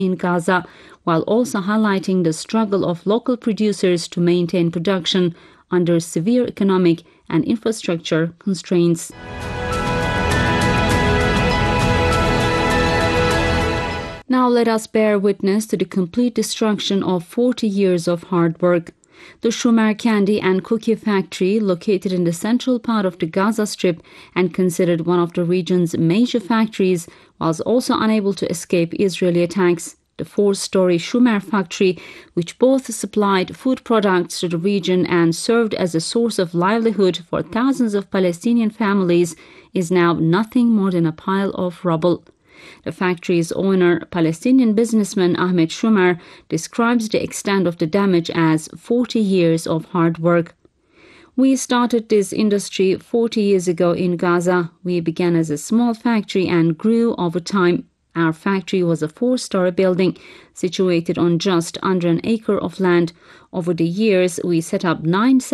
in Gaza, while also highlighting the struggle of local producers to maintain production under severe economic and infrastructure constraints. Now let us bear witness to the complete destruction of 40 years of hard work. The Shumer candy and cookie factory, located in the central part of the Gaza Strip and considered one of the region's major factories, was also unable to escape Israeli attacks. The 4-story Shumer factory, which both supplied food products to the region and served as a source of livelihood for thousands of Palestinian families, is now nothing more than a pile of rubble. The factory's owner, Palestinian businessman Ahmed Shumer, describes the extent of the damage as 40 years of hard work. We started this industry 40 years ago in Gaza. We began as a small factory and grew over time. Our factory was a 4-story building situated on just under an acre of land. Over the years, we set up 9